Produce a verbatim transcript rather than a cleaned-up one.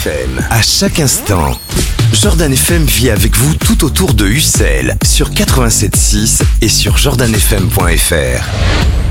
M. À chaque instant, Jordan F M vit avec vous tout autour de Ussel sur quatre-vingt-sept virgule six et sur jordan f m point f r.